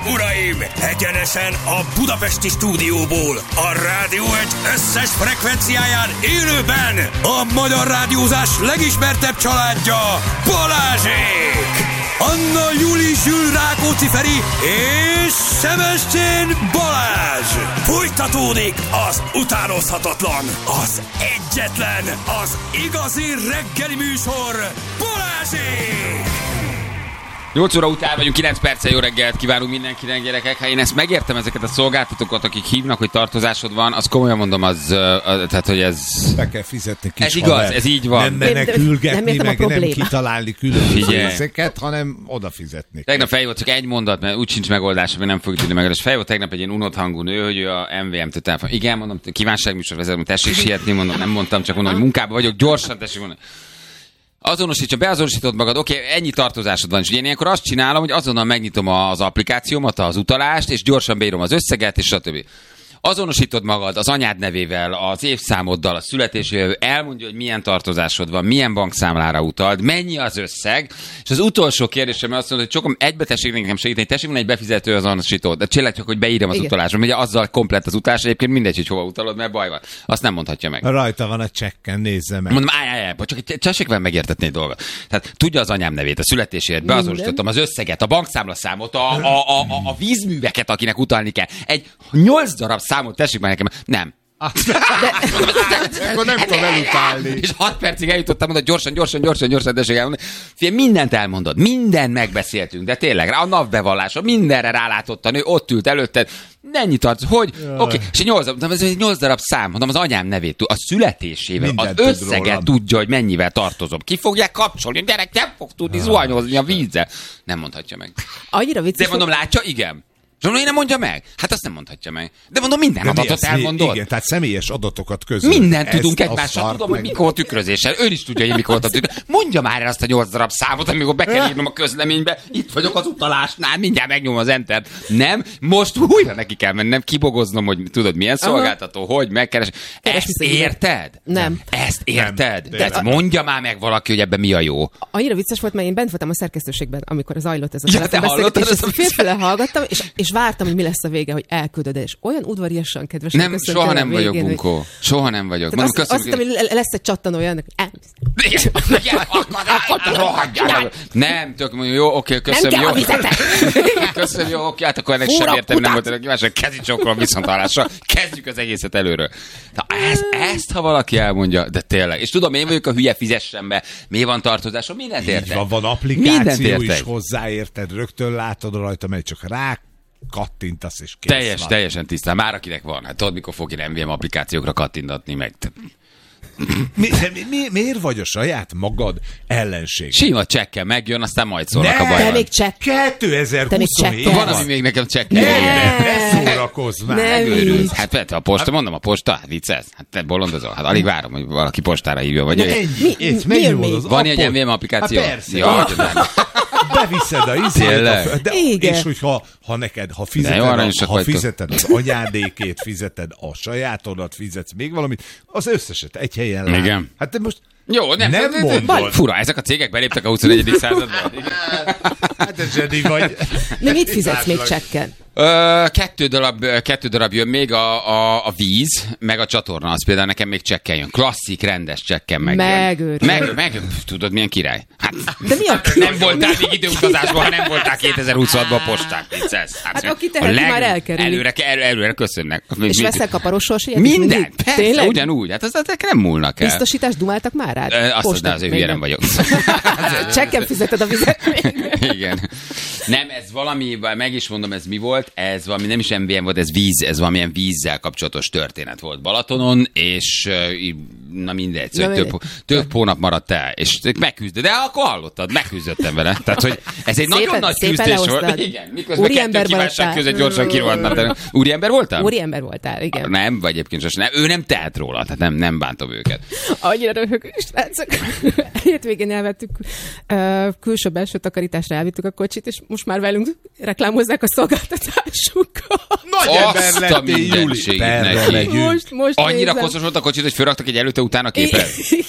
uraim! Egyenesen a budapesti stúdióból, a Rádió Egy összes frekvenciáján élőben a magyar rádiózás legismertebb családja, Balázsék! Anna Júli Zsül Rákóczi Feri és Sebestyén Balázs! Folytatódik az utánozhatatlan, az egyetlen, az igazi reggeli műsor, Balázsék! 8 óra után vagyunk, 9 perccel, jó reggelt kívánunk mindenkinek, gyerekek. Ha én ezt megértem, ezeket a szolgáltatókat, akik hívnak, hogy tartozásod van, az komolyan mondom, tehát, hogy ez... Be kell fizetni kis ez igaz, ez így van. Nem menekülgetni, meg nem kitalálni különböző részeket, hanem odafizetni. Tegnap feljött csak egy mondat, mert úgy sincs megoldás, mert nem fogjuk tudni megoldani. És feljött tegnap egy ilyen unott hangú nő, hogy ő a MVM-től telefon. Igen, mondom, kívánságműsor vezető, tessék sietni, mondom, nem mondtam, csak mondom, hogy munkában vagyok, gyorsan tessék mondani. Azonosítsa, beazonosítod magad, oké, ennyi tartozásod van, és ugye én ilyenkor azt csinálom, hogy azonnal megnyitom az applikációmat, az utalást, és gyorsan beírom az összeget, és stb. Azonosítod magad az anyád nevével, az évszámoddal, a születésével, elmondja, hogy milyen tartozásod van, milyen bankszámlára utalt, mennyi az összeg, és az utolsó kérdésem azt mondod, hogy sokan egybe tessék nekem segíteni, tessék mondani, egy befizető azonosítót, de csillag csak, hogy beírom az utalásra, ugye azzal komplett az utalás, egyébként mindegy, hogy hova utalod, mert baj van. Azt nem mondhatja meg. Rajta van a csekken, nézze meg. Mondom, csak tessék velem megértetni egy dolgot. Tehát tudja az anyám nevét, a születésért, beazonosítottam az összeget, a bankszámlaszámot, a vízműveket, akinek utalni kell. Egy 8 darab számot tessék már nekem. Nem. Akkor nem tudom elutálni. És 6 percig eljutottam, mondod, gyorsan, tessék elmondani. Figyelj, mindent elmondod, mindent megbeszéltünk, de tényleg, a napbevallása, mindenre rálátott a nő, ott ült előtted, ennyi tart, hogy? Oké, és 8 darab szám, mondom, az anyám nevét, a születésével, mindent az összeget tudja, hogy mennyivel tartozom. Ki fogják kapcsolni? Gyerek nem fog tudni zuhanyozni a vízzel. Nem mondhatja meg. Annyira vicces. De mondom, látja, igen. Zsomló, én nem mondja meg? Hát azt nem mondhatja meg. De mondom, minden adatot elmondod. Igen, tehát személyes adatokat közül. Mindent tudunk egymással. Tudom, hogy mikor tükrözéssel. Ön is tudja, hogy mikor a tükrözéssel. Mondja már el azt a 8 darab számot, amikor be kell írnom a közleménybe. Itt vagyok az utalásnál, mindjárt megnyomom az entert. Nem, most újra neki kell mennem, kibogoznom, hogy tudod, milyen szolgáltató, hogy megkeres. Ezt érted? Nem. Ezt érted? De mondja már meg valaki, hogy ebben mi a jó. Annyira vicces volt, mert én bent voltam a szerkesztőségben, amikor zajlott ez a telefonbeszélgetés, és félfele hallgattam, és vártam, hogy mi lesz a vége, hogy elküldöd, és olyan udvariasan kedves. Nem, soha nem vagyok, Bunkó. Soha nem vagyok. Mondom, azt hittem, hogy lesz egy csattanója ennek. Nem, tök mondjuk, jó, oké, köszönöm, jó. Köszönöm, jó, oké, hát akkor ennek sem értem, nem volt ennek kívánság, kezi csókolom viszonthallásra. Kezdjük az egészet előről. Ezt, ha valaki elmondja, de tényleg. És tudom, én vagyok a hülye, fizessen be, mi van tartozásom, mindent érted. Van applikáció is hozzáérted, rögtön látod rajta, mert csak rá kattintasz és kész van. Teljesen tisztán. Már akinek van. Hát tudod, mikor fog én MVM applikációkra kattintatni meg. Miért vagy a saját magad ellenség? Sima csekkel megjön, aztán majd szólnak a baj. Te még csekk. 2027 van, ami még nekem csekkel. Ne szórakozz már. Megőrülsz. Hát vette a posta, mondom a posta, hát vicces. Hát te bolondozol. Hát alig várom, hogy valaki postára hívja. Vagy van egy MVM applikáció? Persze. Beviszed a izét, és hogyha fizeted az anyádékét, fizeted a sajátodat, fizetsz még valamit, az összeset egy helyen lát. Igen. Hát te most jó, nem mondod. Fura, ezek a cégek beléptek a 21. században. Hát ez zseni vagy. De mit fizetsz még csekken? 2 darab jön még a víz, meg a csatorna, az például nekem még csekken jön. Klasszik, rendes csekken megjön. Tudod, milyen király? Hát, de mi a nem voltál még időutazásban, ha nem voltál 2026-ban a postán. Hát aki teheti, már elkerül. Előre köszönnek. És veszel kaparos sorsilyet? Minden, persze, ugyanúgy. Hát ezek nem múlnak el. Biztosítást dumáltak már rád? Azt azért hülye nem vagyok. Csekken fizeted a vizet még. Igen. Nem, ez valami, meg is mondom, ez mi volt? Ez valami, nem is MVM volt, ez víz, ez valamilyen vízzel kapcsolatos történet volt Balatonon, és na mindegy, több hónap maradt el, és megküzdött, de akkor hallottad, megküzdöttem vele. Tehát, hogy ez egy nagyon nagy küzdés volt. Igen, miközben kettő kívánság között gyorsan kirohadtam. Úriember voltál? Úriember voltál, igen. Nem, vagy egyébként sosem. Ő nem tehet róla, tehát nem bántom őket. Annyira röhögő, srácok. Hétvégén elvettük, külső-belső takarításra elvittük a kocsit, és most már velünk reklámozzák a szolgáltatásunkat. Nagy ember lettél, Júli. Most annyira nézem. koszos volt a kocsit, hogy fölraktak egy előtte-utána képet? Igen, most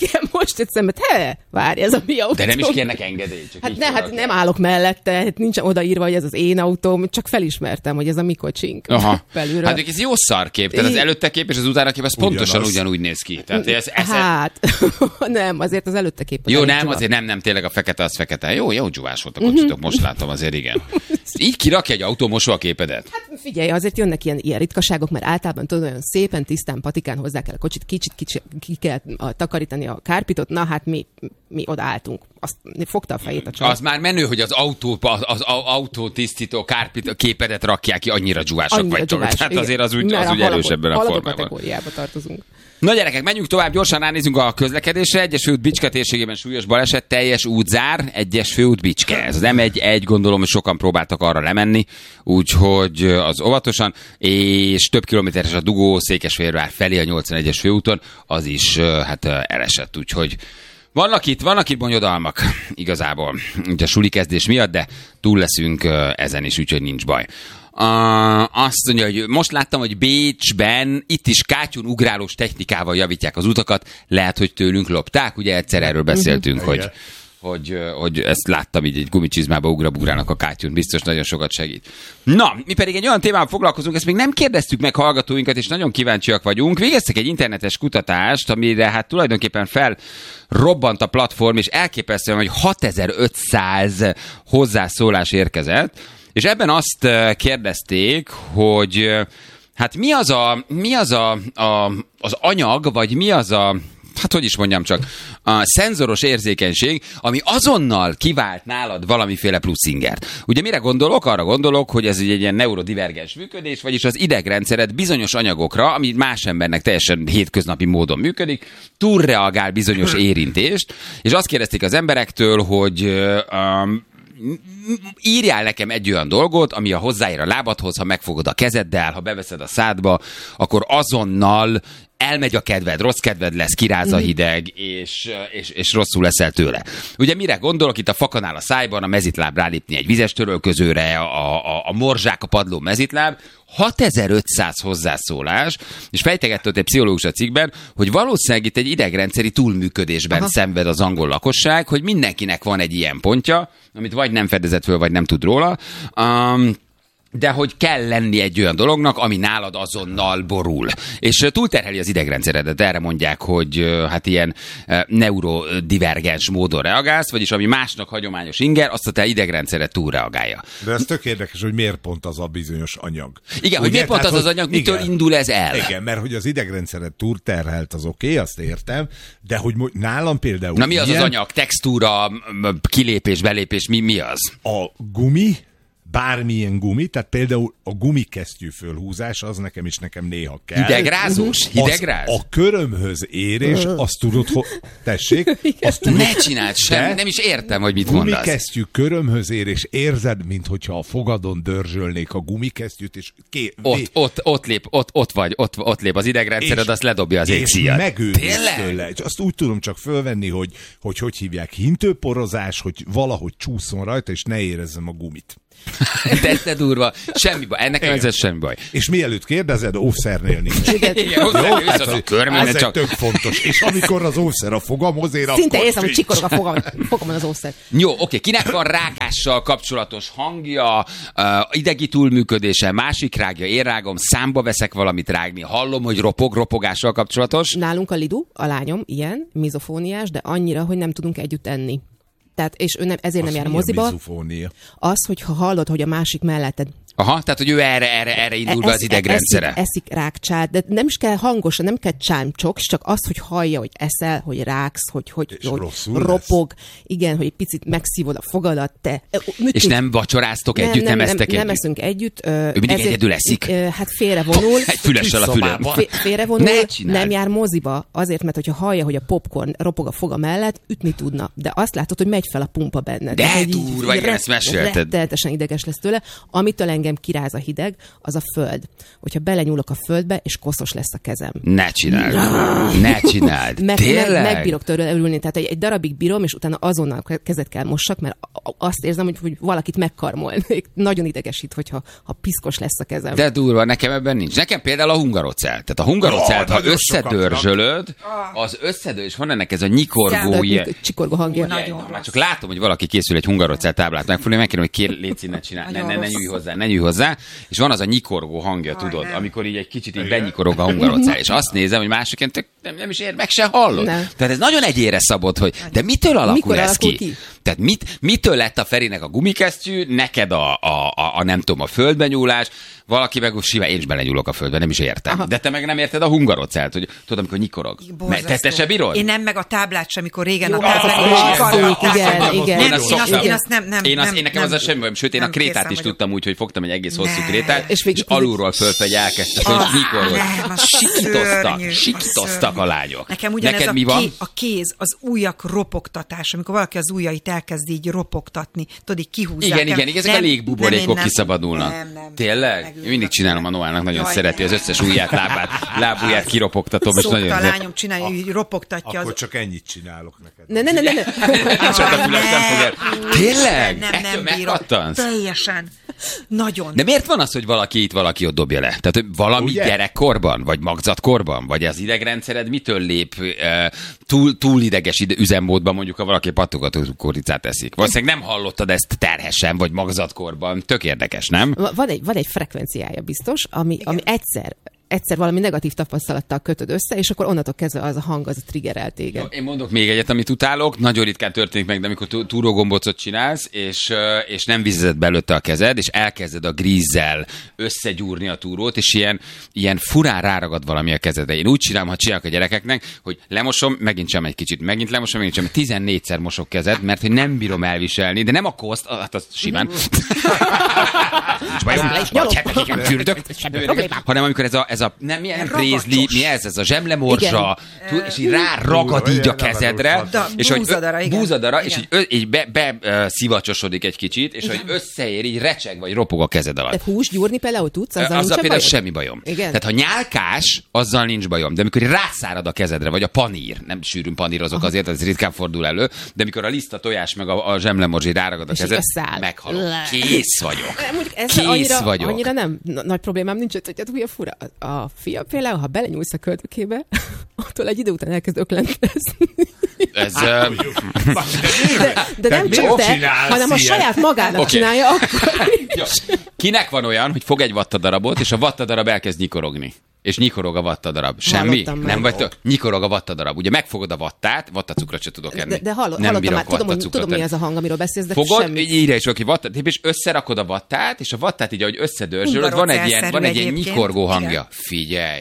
kocsit szemet, várj, ez a mi autó. De nem is kérnek engedélyt. Hát nem állok mellette, hát nincsen odaírva, hogy ez az én autóm, csak felismertem, hogy ez a mi kocsink. Aha. Hát ez jó szarkép, tehát az előtte kép és az utána kép, az pontosan ugyanúgy néz ki. Tehát hát, nem, azért az előtte kép. Jó, nem, azért nem, tényleg a fekete az fekete. Jó dzsúvás volt a kocsitok, most látom azért, igen. Így kirakja egy autómosó a képedet? Hát figyelj, azért jönnek ilyen ritkaságok, mert általában tudod, olyan szépen, tisztán, patikán hozzá kell a kocsit, kicsit ki kell takarítani a kárpitot, na hát mi odaálltunk. Azt fogta a fejét a csaj. Az már menő, hogy az autótisztító képedet rakják ki, annyira dzsúvások vagytok. Tehát azért az úgy erősebben a formában. Kategóriába tartozunk. Na gyerekek, menjünk tovább, gyorsan ránézünk a közlekedésre. Egyes főút Bicske térségében súlyos baleset, teljes útzár, egyes főút Bicske. Ez az M1, gondolom, hogy sokan próbáltak arra lemenni, úgyhogy az óvatosan, és több kilométeres a dugó Székesfehérvár felé a 81-es főúton, az is elesett, úgyhogy vannak itt bonyodalmak igazából, ugye a suli kezdés miatt, de túl leszünk ezen is, úgyhogy nincs baj. Azt mondja, hogy most láttam, hogy Bécsben itt is kátyún ugrálós technikával javítják az utakat, lehet, hogy tőlünk lopták, ugye egyszer erről beszéltünk, hogy ezt láttam, így egy gumicsizmába ugrálnak a kátyún, biztos nagyon sokat segít. Na, mi pedig egy olyan témával foglalkozunk, ezt még nem kérdeztük meg hallgatóinkat, és nagyon kíváncsiak vagyunk. Végeztek egy internetes kutatást, amire hát tulajdonképpen felrobbant a platform, és elképesztően, hogy 6500 hozzászólás érkezett, és ebben azt kérdezték, hogy hát mi az az anyag, vagy mi az hát hogy is mondjam csak, a szenzoros érzékenység, ami azonnal kivált nálad valamiféle plusz ingert. Ugye mire gondolok? Arra gondolok, hogy ez egy ilyen neurodivergens működés, vagyis az idegrendszered bizonyos anyagokra, ami más embernek teljesen hétköznapi módon működik, túlreagál bizonyos érintést, és azt kérdezték az emberektől, hogy írjál nekem egy olyan dolgot, ami a hozzáér a lábadhoz, ha megfogod a kezeddel, ha beveszed a szádba, akkor azonnal elmegy a kedved, rossz kedved lesz, kiráz a hideg, és rosszul leszel tőle. Ugye mire gondolok? Itt a fakanál a szájban, a mezitláb rálépni egy vizes törölközőre, a morzsák a padló mezitláb, 6500 hozzászólás, és fejtegett ott egy pszichológus a cikkben, hogy valószínűleg itt egy idegrendszeri túlműködésben szenved az angol lakosság, hogy mindenkinek van egy ilyen pontja, amit vagy nem fedezett föl, vagy nem tud róla, de hogy kell lenni egy olyan dolognak, ami nálad azonnal borul. És túlterheli az idegrendszeredet. Erre mondják, hogy hát ilyen neurodivergens módon reagálsz, vagyis ami másnak hagyományos inger, azt a te idegrendszered túlreagálja. De ez tök érdekes, hogy miért pont az a bizonyos anyag. Igen, ugye? Hogy miért pont az anyag, mitől indul ez el? Igen, mert hogy az idegrendszered túlterhelt, az oké, azt értem, de hogy nálam például... Na mi az az anyag? Textúra, kilépés, belépés, mi az? A gumi, bármilyen gumi, tehát például a gumikesztyű fölhúzás, az nekem néha kell. Hidegrázós? Hidegráz? A körömhöz érés, azt tudod, tessék? Azt tudod, ne csináld semmi, nem is értem, hogy mit mondasz. Gumikesztyű körömhöz érés, érzed, minthogyha a fogadon dörzsölnék a gumikesztyűt, és ott lép az idegrendszered, azt ledobja az égszíjat. És megőrülsz tőle. Azt úgy tudom csak fölvenni, hogy hívják, hintőporozás, hogy valahogy csúszom rajta, és ne érezzem a gumit. De durva, semmi baj, ennek ez semmi baj. És mielőtt kérdezed, óvszernél nincs. Igen, ez egy tök fontos. És amikor az óvszer a fogamhoz ér, szinte érzem, hogy csikorog a fogamon az óvszer. Jó, oké, kinek van rákással kapcsolatos hangja, idegi túlműködése, másik rágja, én rágom, számba veszek valamit rágni, hallom, hogy ropogással kapcsolatos. Nálunk a Lidu, a lányom, ilyen, mizofóniás, de annyira, hogy nem tudunk együtt enni. Tehát, és ő ezért nem jár moziba. Mizofónia? Az, hogyha hallod, hogy a másik melletted. Aha, tehát, hogy ő erre indul be az idegrendszere. Eszik rákcsát, de nem is kell hangosan, nem kell csámcsok, csak az, hogy hallja, hogy eszel, hogy ráksz, hogy ropog. Lesz. Igen, hogy egy picit megszívod a fogadat, te. És nem vacsoráztok együtt, nem esztek együtt? Nem eszünk együtt. Ő mindig egyedül eszik? Hát félrevonul. Egy fülessel a fülem. Félrevonul, nem jár moziba, azért, mert hogyha hallja, hogy a popcorn ropog a foga mellett, ütni tudna. De azt látod, hogy megy fel a pumpa benned. De durva, igen, ezt mesélted. Rettenetesen ideges lesz tőle. Amitől engem kiráz a hideg, az a föld. Hogyha belenyúlok a földbe, és koszos lesz a kezem. Ne csináld. Tényleg? Megbírok törülni, tehát egy darabig bírom, és utána azonnal kezet kell mossak, mert azt érzem, hogy valakit megkarmolnék. Nagyon idegesít, hogyha piszkos lesz a kezem. De durva, nekem ebben nincs. Nekem például a hungarocell. Tehát a hungarocelt, ha összedörzsölöd, az összedől, és van ennek ez a nyikorgó ilyen... Csikorgó hangja. Már csak látom, hogy valaki készül egy hungarocell táblát megfogni, megkérem, hogy légy színe csinálj, ne nyújj hozzá. És van az a nyikorgó hangja, tudod, amikor így egy kicsit így benyikorog a hungarocell. És azt nézem, hogy másiként nem is ér, meg se hallod. Tehát ez nagyon egyére szabott, hogy de mitől alakul ez ki? Tehát mitől lett a Ferinek a gumikesztyű, neked a nem tudom, a földbenyúlás, valaki meg simán, én is belenyúlok a földbe, nem is értem. De te meg nem érted a hungarocelt, hogy tudod, amikor nyikorog. Te se bírod? Én nem, meg a táblát sem, amikor régen a táblát. Igen. Én nekem az a semmi bajom, sőt, én a krétát is tudtam úgy, hogy fogtam egy egész hosszú krétát, és alulról fölfelé elkezdtem, hogy nyikorog. Sikítoztak a lányok. Nekem ugyanez a kéz, az ujjak ropogtatás, amikor valaki az ujjait elkezd így ropogtatni, tudod, így kihúzzák. Igen, ezek a légbuborékok kiszabadulnak. Tényleg? Én mindig csinálom, a Noának nagyon szereti az összes ujját, lábujját kiropogtatom. Szokta a lányom csinálni, hogy ropogtatja. Akkor csak ennyit csinálok neked. Ne. Tényleg? Nem bírok. Teljesen. Nagyon. De miért van az, hogy valaki ott dobja le? Tehát valami gyerekkorban, vagy magzatkorban, vagy az idegrendszered mitől lép túl ideges üzemmódban, mondjuk, ha valaki pattogató kukoricát eszik? Valószínűleg nem hallottad ezt terhesen, vagy magzatkorban. Tök érdekes, nem? Van egy frekvenciája biztos, ami egyszer valami negatív tapasztalattal kötöd össze, és akkor onnantól kezdve az a hang, az triggerel téged. Én mondok még egyet, amit utálok, nagyon ritkán történik meg, de amikor túrógombócot csinálsz, és nem vizezed belőtte a kezed, és elkezded a grízzel összegyúrni a túrót, és ilyen furán ráragad valami a kezedre. Én úgy csinálom, ha csinálok a gyerekeknek, hogy lemosom, megint sem egy kicsit, megint lemosom, megint sem, 14-szer mosok kezed, mert hogy nem bírom elviselni, de nem a koszt, hát az simán. Hanem amikor nem prézli, mi ez a zsemlemorzsa, és így ráragad így a kezedre, és hogy búzadara, és így beszivacsosodik egy kicsit, és hogy összeér, így recseg, vagy ropog a kezed alatt. Tehát hús gyúrni például tudsz, azzal például semmi bajom. Tehát ha nyálkás, azzal nincs bajom, de amikor rászárad a kezedre, vagy a panír, nem sűrűn panírozok azért, ez ritkán fordul elő, de amikor a liszta tojás meg a zsemlemorzsi ráragad a kezed, meghalok. Kész vagyok. Annyira nem nagy problémám nincs, hogy ugye fura. A fia például, ha belenyúlsz a köldökébe, attól egy idő után elkezd öklentezni. Ez... De nem csak te, hanem a saját magának csinálja akkor is. Kinek van olyan, hogy fog egy vattadarabot, és a vattadarab elkezd nyikorogni? És nyikorog a vattadarab. Semmi? Nem vagy nyikorog a vattadarab. Ugye megfogod a vattát, vattacukrot se tudok enni. De hallottam már, tudom mi az a hang, amiről beszélsz, de fogod, semmi. Írja is valaki vattát, és összerakod a vattát, és a vattát így, ahogy összedörzsölöd, van egy ilyen nyikorgó hangja. Figyelj,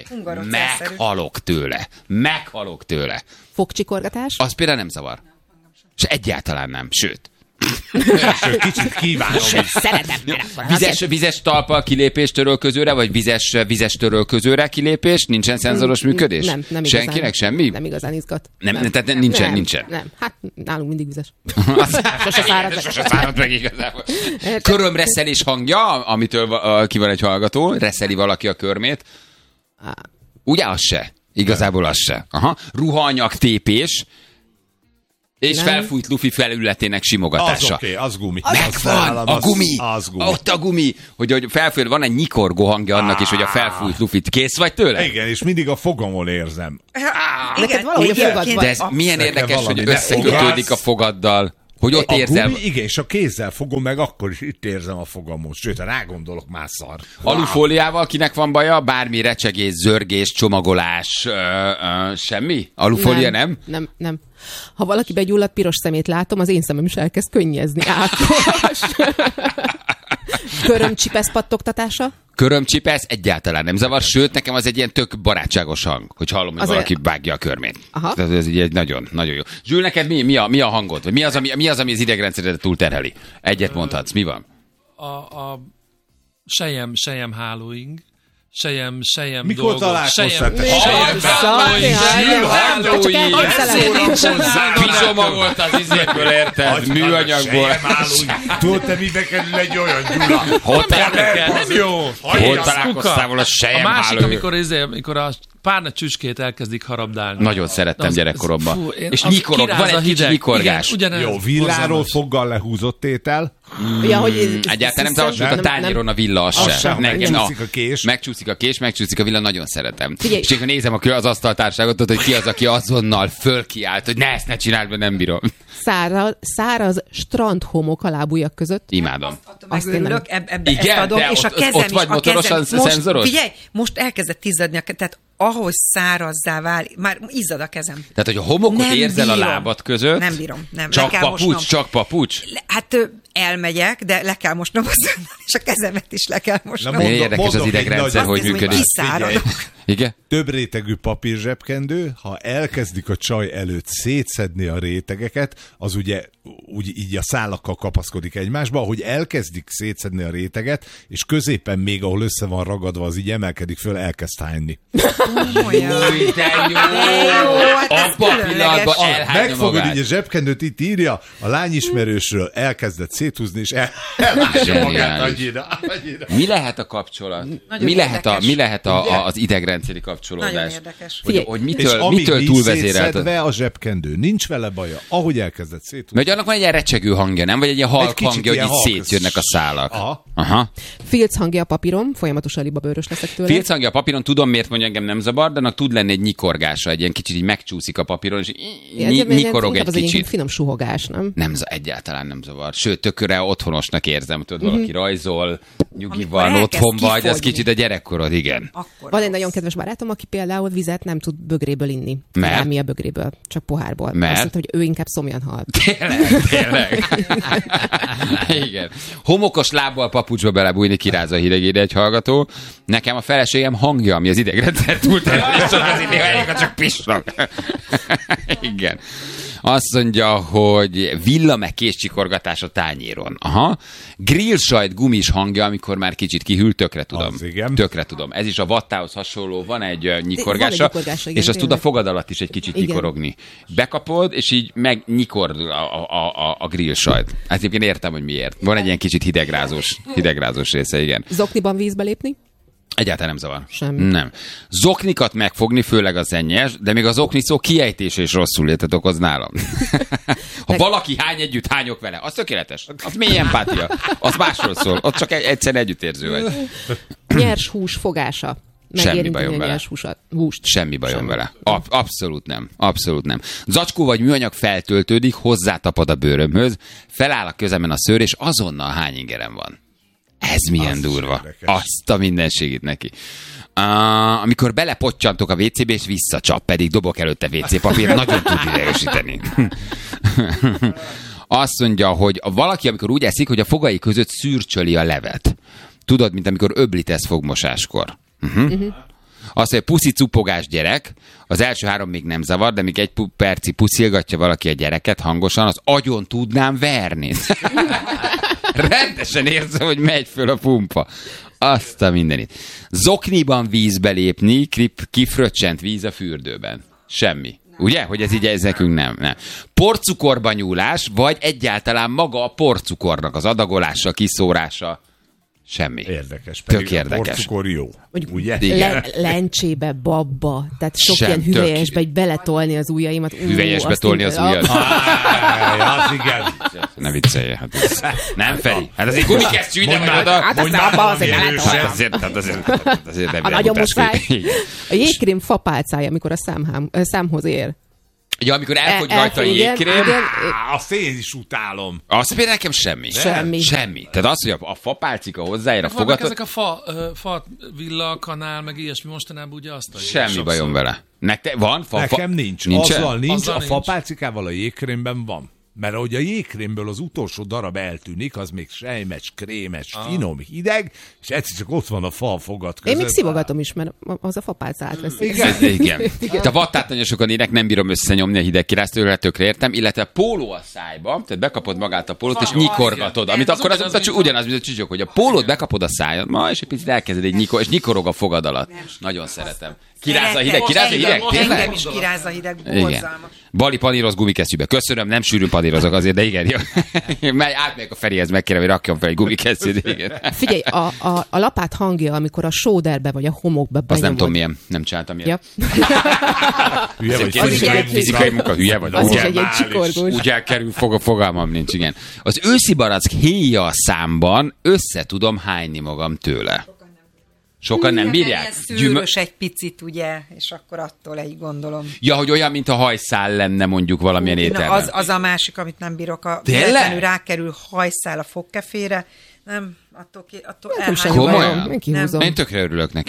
meghalok tőle. Fogcsikorgatás? Az például nem zavar. És egyáltalán nem, sőt. Kicsit kívánom. Szeretem. Vizes talppal kilépés törölközőre, vagy vizes törölközőre kilépés? Nincsen szenzoros működés? Nem igazán. Senkinek semmi? Nem igazán izgat. Tehát nincsen. Nem. Hát nálunk mindig vizes. Sose szárad meg igazából. Körömreszelés hangja, amitől ki van egy hallgató, reszeli valaki a körmét. Ugye az se? Igazából az se. Ruhaanyag tépés. És felfújt lufi felületének simogatása. Az oké, az gumi. Megvan, a gumi. Ott a gumi. Hogy felfújt, van egy nyikorgó hangja annak is, hogy a felfújt lufit. Kész vagy tőle? Igen, és mindig a fogamon érzem. Neked valahogy a fogad de ez milyen érdekes, hogy összekötődik a fogaddal. Hogy ott érzem. Gumi, igen, és a kézzel fogom meg, akkor is itt érzem a fogamot. Sőt, ha rágondolok, már szar. Alufóliával kinek van baja? Bármi recsegés, zörgés, csomagolás, semmi? Alufólia nem? Nem. Ha valaki begyulladt piros szemét látom, az én szemem is elkezd könnyezni. Ákos. Körömcsipesz pattogtatása? Körömcsipesz egyáltalán nem zavar, sőt, nekem az egy ilyen tök barátságos hang, hogy hallom, hogy valaki vágja a körmét. Tehát ez egy nagyon, nagyon jó. Zsül, neked mi a hangod? Vagy mi az, ami az idegrendszeredet túlterheli? Egyet mondhatsz, mi van? A sejem hálóing, Sejem mikor dolgok. találkoztál? Pizsoma volt az izéből, érted? Műanyagból. Tudod, te mibe kerül egy olyan, Gyula? Hol találkoztál volna sejem A másik, hálói? amikor a párna csücskét elkezdik harabdálni. Nagyon szerettem gyerekkoromban. És nyikorog, van egy kicsi nyikorgás. Jó, villáról foggal lehúzott étel. Ja, hogy egyáltalán nem tavalsult a tányéron a villa, az sem. Megcsúszik a kés. Megcsúszik a villa, nagyon szeretem. És akkor nézem az asztaltárságot, hogy ki az, aki azonnal fölkiált, hogy ne, ezt ne csináld, mert nem bírom. Száraz strandhomok a lábujjak között. Imádom. Azt örülök, ebbe igen, ezt adom, és a kezem ott vagy motorosan szenzoros? Figyelj, most elkezdett izzadni, tehát ahogy szárazzá válik, már izzad a kezem. Tehát, hogy a homokot Nem érzel bírom. a lábad között. Nem bírom. Nem. Csak papucs. Hát elmegyek, de le kell mosnom és a kezemet is le kell mosnom. Érdekes az idegrendszer, hogy működik. Igen? Több rétegű papírzsebkendő, ha elkezdik a csaj előtt szétszedni a rétegeket, az ugye úgy így a szálakkal kapaszkodik egymásba, ahogy elkezdik szétszedni a réteget, és középen még, ahol össze van ragadva, az így emelkedik föl, elkezd hányni. Új, de jó! Abba a pillanatban elhányja megfogod így a zsebkendőt, itt írja, a lányismerősről elkezdett széthúzni, és elhányja magát annyira. Mi lehet a kapcsolat? Mi lehet az idegrendszeri kapcsolódás? Nagyon érdekes. Hogy mitől túlvezérelt? A zsebkendő, nincs vele baja, ahogy elkezdett széthúzni. Mert annak van egy ilyen recsegő hangja, nem? Vagy egy ilyen halk hangja, hogy így szétjönnek a szálak. Aha. Filc hangja a papíron, folyamatosan libabőrös leszek tőle. Filc hangja a papíron, tudom, miért mondja, engem nem zavar, de annak tud lenni egy nyikorgása, egy ilyen kicsit így megcsúszik a papíron, és nyikorog egy kicsit. Egy finom suhogás, nem? Egyáltalán nem zavar. Sőt, tökre otthonosnak érzem, tudod, valaki rajzol, nyugi van, otthon vagy, az kicsit a gyerekkorod, igen. Van egy nagyon kedves barátom, aki például vizet nem tud bögréből inni. Nem mi a bögréből, csak pohárból. Azt mondta, hogy ő inkább szomjan hal. Tényleg. Igen. Homokos lábbal papucsba belebújni, kirázza a hidegére egy hallgató. Nekem a feleségem hangja, ami az idegrendszer túlterhelésről vezeti, ha csak pisnak. Igen. Azt mondja, hogy villa meg kézcsikorgatás a tányéron. Aha. Grillsajt gumis hangja, amikor már kicsit kihűl, tökre tudom. Tökre tudom. Ez is a vattához hasonló, van egy nyikorgása, és azt tud a fogad alatt is egy kicsit nyikorogni. Bekapod, és így megnyikord a grillsajt. Hát egyébként értem, hogy miért. Van egy ilyen kicsit hidegrázós része, igen. Zokniban vízbe lépni? Egyáltalán nem zavar. Semmi. Nem. Zoknikat megfogni, főleg az ennyes, de még az okni szó kiejtése is rosszul létet okoz nálam. Ha valaki hány együtt, hányok vele, az tökéletes. Az mély empátia. Az másról szól. Ott csak egyszerűen együttérző vagy. Nyers hús fogása. Semmi bajom vele. Semmi bajom vele. Abszolút nem. Abszolút nem. Zacskó vagy műanyag feltöltődik, hozzátapad a bőrömhöz, feláll a közemen a szőr, és azonnal hány ingerem van. Ez milyen durva. Azt a mindenségét neki. Amikor belepottyantok a WC-be, és visszacsap, pedig dobok előtte WC papír, nagyon tud idegesíteni. Azt mondja, hogy valaki, amikor úgy eszik, hogy a fogai között szürcsöli a levet. Tudod, mint amikor öblítesz fogmosáskor. Azt mondja, puszi cupogás gyerek, az első 3 még nem zavar, de még egy perci puszilgatja valaki a gyereket hangosan, az agyon tudnám verni. Rendesen érzem, hogy megy föl a pumpa. Azt a mindenit. Zokniban vízbe lépni, kifröccsent víz a fürdőben. Semmi. Ugye? Hogy ez így, ez nekünk nem. Porcukorba nyúlás, vagy egyáltalán maga a porcukornak az adagolása, kiszórása. Semmi. Érdekes. Tök érdekes. Porcukor jó. Ugye? Lencsébe, babba. Tehát sok ilyen hüvelyesbe, egy beletolni az ujjaimat. Hüvelyesbe tolni az ujjat. Az igen. Ne viccelj. Hát ez... Nem, Feri. Hát azért gumikesztyű ide vagy oda. Hát azt abba azért a nagyon muszáj. A jégkrém fapálcája, amikor a számhoz ér. Ja, amikor elfogy rajta a jégkrém. Azt én is utálom. Azt például nekem semmi. Semmi. Tehát az, hogy a fapálcika hozzáér a fogatot... Ezek a fa villa, kanál, meg ilyesmi mostanában ugye azt semmi bajom vele. Van? Nekem nincs. Azzal nincs, a fapálcikával a jégkrémben van. Mert ahogy a jégkrémből az utolsó darab eltűnik, az még sejmes, krémes, finom, hideg, és egyszer csak ott van a fa fogad között. Én még szivogatom is, mert az a fapálca átveszi. Igen. De vattátlanyosokan ének nem bírom összenyomni a hideg kiráztőre, tökre értem, illetve póló a szájba, tehát bekapod magát a pólót, és nyikorgatod, amit akkor az ugyanaz, mint a csücsök, hogy a pólót bekapod a szájadba, és egy picit elkezded és nyikorog a fogad alatt. Nagyon szeretem. Kirázza a hideg, Engem is kirázza a hideg, borzalmas. Bali paníroz gumikesztyűbe. Köszönöm, nem sűrűn panírozok azért, de igen, jó. Átmegyek a Ferihez, megkérem, hogy rakjon fel egy gumikesztyűt, igen. Figyelj, a lapát hangja, amikor a sóderbe vagy a homokba benyomod. Azt nem tudom milyen, nem csináltam ilyen. Ja. Hülye vagy, fizikai munka, hülye vagy. Az is egy ilyen csikorgós. Úgy elkerül, fogalmam nincs, igen. Az őszi barack héja a számban össze tudom hányni magam tőle. Sokan nem bírják? Szűrös egy picit, ugye, és akkor attól így gondolom. Ja, hogy olyan, mint a hajszál lenne mondjuk valamilyen ételben. Az a másik, amit nem bírok. Tényleg? Rákerül hajszál a fogkefére. Nem, attól Komolyan? Kihúzom. Én tökre örülök neki.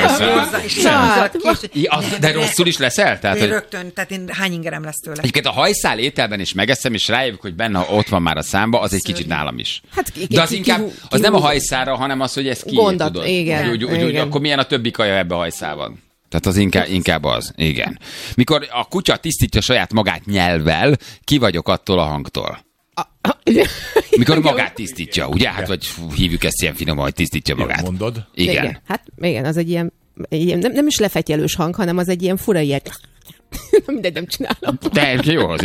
De rosszul is leszel? Tehát, én rögtön, tehát én hány ingerem lesz tőle. Egyébként a hajszál ételben is megeszem, és rájövök, hogy benne ott van már a számba, az egy kicsit nálam is. De az inkább, az nem a hajszálra, hanem az, hogy ezt tudod. Igen. Úgy, akkor milyen a többi kaja ebbe a hajszálban? Tehát az inkább az, igen. Mikor a kutya tisztítja saját magát nyelvvel, ki vagyok attól a hangtól. Mikor magát tisztítja, ugye? Hát vagy hívjuk ezt ilyen finoman, hogy tisztítja magát. Mondod? Igen. Hát igen, az egy ilyen nem is lefetyelős hang, hanem az egy ilyen fura ilyen... Mindegy, nem csinálom. De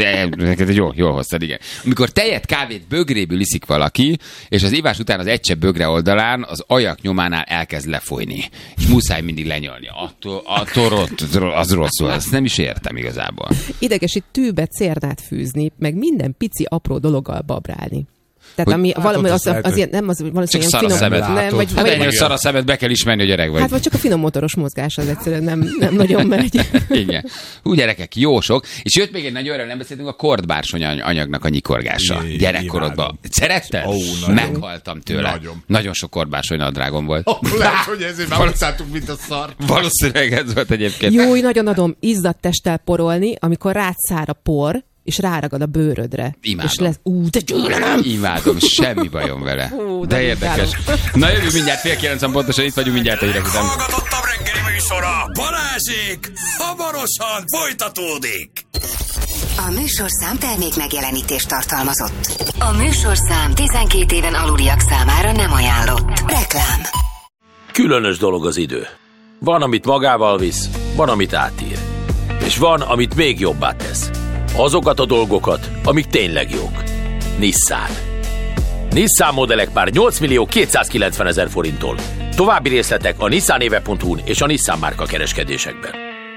jól hoztad, igen. Amikor tejet, kávét bögréből iszik valaki, és az ivás után az egy csepp bögre oldalán az ajak nyománál elkezd lefolyni. És muszáj mindig lenyalni. Attól az rosszul, ezt nem is értem igazából. Idegesít tűbe cérnát fűzni, meg minden pici apró dologgal babrálni. Tehát ami valami az ilyen, nem az valószínűleg csak finom. Nem, vagy ennyire szar a szemed, be kell ismerni, hogy öreg vagy. Hát vagy csak a finom motoros mozgás az egyszerűen nem nagyon megy. Igen. Úgy gyerekek, jó sok. És jött még egy nagy olyan, nem beszéltünk, a kordbársony anyagnak a nyikorgása. Gyerekkorodban. Szeretted? Meghaltam tőle. Nagyon sok kordbársony nadrágom volt. Lehet, hogy ezért már utáltuk, mint a szar. Valószínűleg ez volt egyébként. Jó, nagyon adom izzadt testtel porolni, amikor rád szár a por, és ráragad a bőrödre. Imádom. És te gyűlölöm! Imádom, semmi bajom vele. De érdekes. Na jövő mindjárt 8:30 pontosan, itt vagyunk mindjárt a hírek után. Hallgatottabb reggeli műsora, Balázsék, hamarosan folytatódik. A műsorszám termék megjelenítést tartalmazott. A műsorszám 12 éven aluliak számára nem ajánlott. Reklám. Különös dolog az idő. Van, amit magával visz, van, amit átír. És van, amit még jobbá tesz. Azokat a dolgokat, amik tényleg jók. Nissan. Nissan modellek már 8.290.000 forinttól. További részletek a nissanéve.hu-n és a Nissan márka kereskedésekben.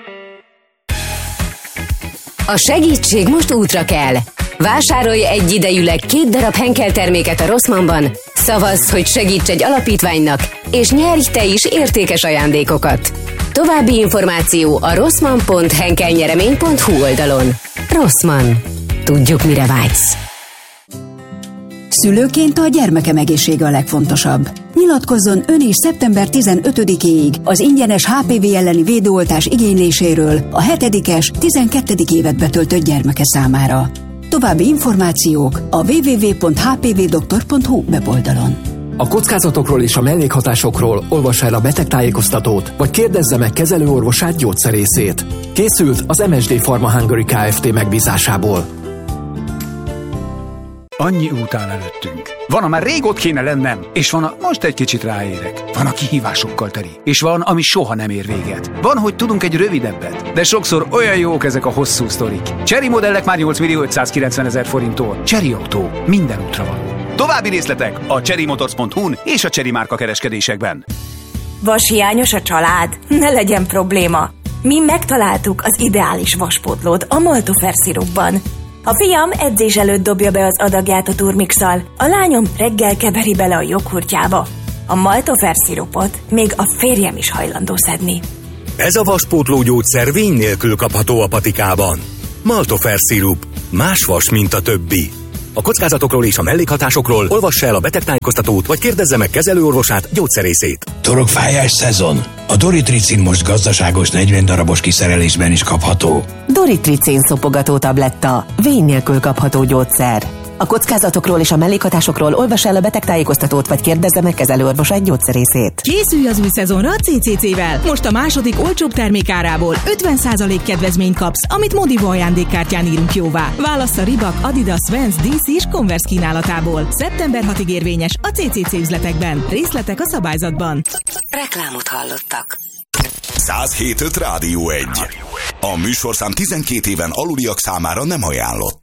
A segítség most útra kell. Vásárolj egyidejűleg 2 darab Henkel terméket a Rossmannban, szavazz, hogy segíts egy alapítványnak, és nyerj te is értékes ajándékokat. További információ a rossmann.henkelnyeremény.hu oldalon. Rossmann. Tudjuk, mire vágysz. Szülőként a gyermekem egészsége a legfontosabb. Nyilatkozzon ön is szeptember 15-éig az ingyenes HPV elleni védőoltás igényléséről a 7-es, 12. évet betöltött gyermeke számára. További információk a www.hpvdoktor.hu weboldalon. A kockázatokról és a mellékhatásokról olvassa el a betegtájékoztatót, vagy kérdezze meg kezelőorvosát, gyógyszerészét. Készült az MSD Pharma Hungary Kft. Megbízásából. Annyi út áll előttünk. Van, már rég ott kéne lennem, és van, most egy kicsit ráérek. Van, a kihívásokkal teli, és van, ami soha nem ér véget. Van, hogy tudunk egy rövidebbet, de sokszor olyan jók ezek a hosszú sztorik. Chery modellek már 8.590.000 forinttól. Chery Autó, minden útra való. További részletek a cherrymotors.hu-n és a Chery márka kereskedésekben. Vashiányos a család? Ne legyen probléma. Mi megtaláltuk az ideális vaspótlót a Maltofer szirupban. A fiam edzés előtt dobja be az adagját a turmixal, a lányom reggel keveri bele a joghurtjába. A Maltofer szirupot még a férjem is hajlandó szedni. Ez a vaspótló gyógyszer vény nélkül kapható a patikában. Maltofer szirup. Más vas, mint a többi. A kockázatokról és a mellékhatásokról olvassa el a betegtájékoztatót, vagy kérdezze meg kezelőorvosát, gyógyszerészét. Torokfájás szezon. A Doritricin most gazdaságos 40 darabos kiszerelésben is kapható. Doritricin szopogató tabletta. Vény nélkül kapható gyógyszer. A kockázatokról és a mellékhatásokról olvas el a betegtájékoztatót, vagy kérdezze meg kezelőorvosát, gyógyszerészét. Készülj az új szezonra a CCC-vel. Most a második olcsóbb termékárából 50% kedvezményt kapsz, amit Modivo ajándékkártyán írunk jóvá. Válassz a Reebok, Adidas, Vans, DC és Converse kínálatából. Szeptember 6-ig érvényes a CCC üzletekben. Részletek a szabályzatban. Reklámot hallottak. 107.5 Rádió 1. A műsorszám 12 éven aluliak számára nem ajánlott.